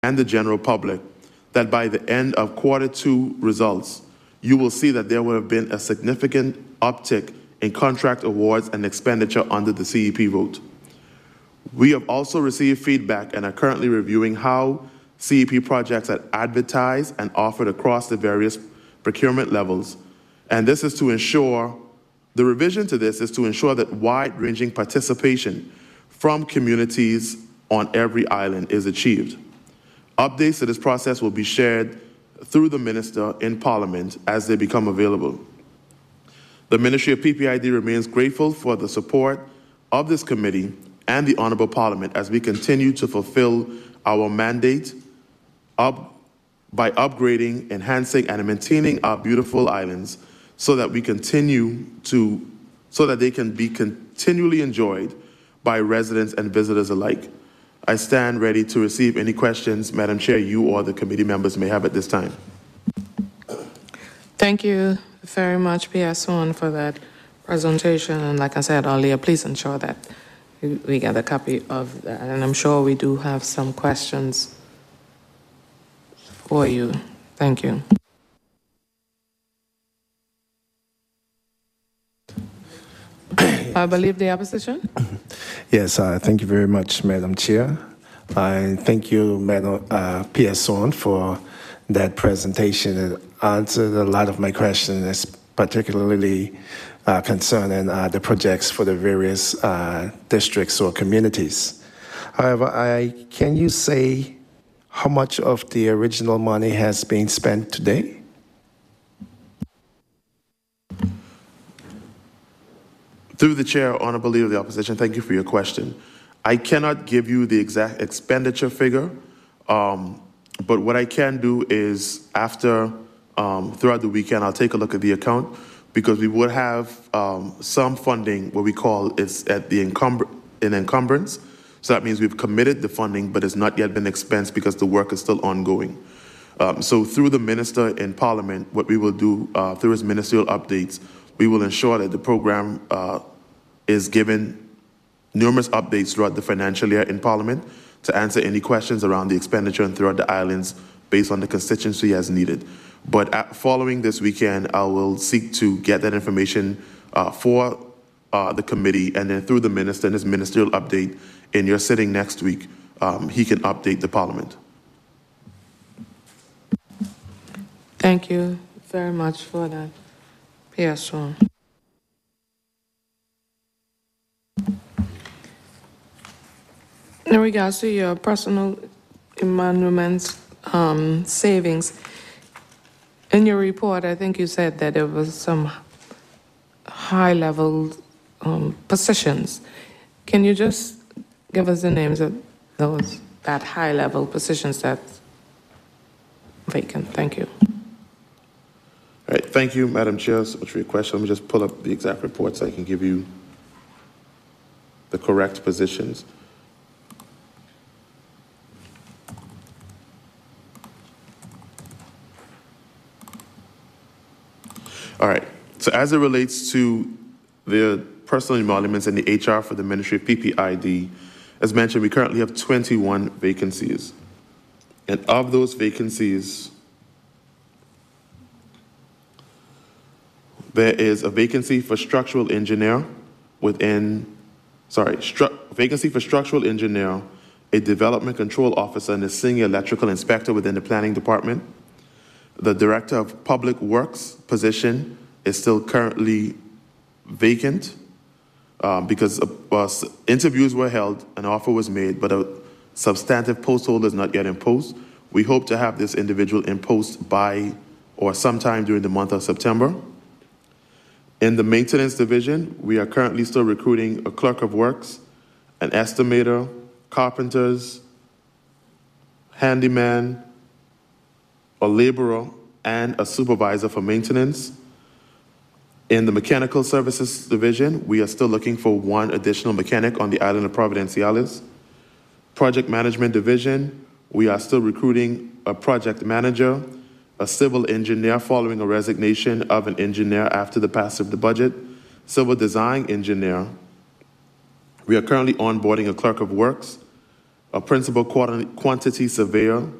and the general public that by the end of Q2 results, you will see that there would have been a significant uptick in contract awards and expenditure under the CEP vote. We have also received feedback and are currently reviewing how CEP projects are advertised and offered across the various procurement levels. And this is to ensure, the revision to this is to ensure that wide-ranging participation from communities on every island is achieved. Updates to this process will be shared through the Minister in Parliament as they become available. The Ministry of PPID remains grateful for the support of this committee and the Honourable Parliament as we continue to fulfill our mandate by upgrading, enhancing, and maintaining our beautiful islands so that they can be continually enjoyed by residents and visitors alike. I stand ready to receive any questions, Madam Chair, you or the committee members may have at this time. Thank you very much, Pierre Swan, for that presentation. And like I said earlier, please ensure that we get a copy of that. And I'm sure we do have some questions for you. Thank you. I believe the opposition. Yes, thank you very much, Madam Chair. And thank you, Madam Pierre Swan, for that presentation. It answered a lot of my questions, particularly concerning the projects for the various districts or communities. However, can you say how much of the original money has been spent today? Through the Chair, Honourable Leader of the Opposition, thank you for your question. I cannot give you the exact expenditure figure, but what I can do is after, throughout the weekend, I'll take a look at the account because we would have some funding, what we call it's at the encumbrance. So that means we've committed the funding, but it's not yet been expensed because the work is still ongoing. So through the Minister in Parliament, what we will do through his ministerial updates, we will ensure that the program is given numerous updates throughout the financial year in Parliament to answer any questions around the expenditure and throughout the islands based on the constituency as needed. But following this weekend, I will seek to get that information for the committee, and then through the Minister and his ministerial update in your sitting next week, he can update the Parliament. Thank you very much for that, Pierre Swan. In regards to your personal emoluments savings, in your report, I think you said that there was some high-level positions. Can you just give us the names of that high-level positions that's vacant? Thank you. All right, thank you, Madam Chair, so much for your question. Let me just pull up the exact report so I can give you the correct positions. All right, so as it relates to the personal emoluments and the HR for the Ministry of PPID, as mentioned, we currently have 21 vacancies. And of those vacancies, there is a vacancy for structural engineer vacancy for structural engineer, a development control officer, and a senior electrical inspector within the planning department. The Director of Public Works position is still currently vacant because interviews were held, an offer was made, but a substantive post holder is not yet in post. We hope to have this individual in post by or sometime during the month of September. In the maintenance division, we are currently still recruiting a clerk of works, an estimator, carpenters, handyman, a laborer, and a supervisor for maintenance. In the mechanical services division, we are still looking for one additional mechanic on the island of Providenciales. Project management division, we are still recruiting a project manager, a civil engineer following a resignation of an engineer after the passage of the budget, civil design engineer. We are currently onboarding a clerk of works, a principal quantity surveyor,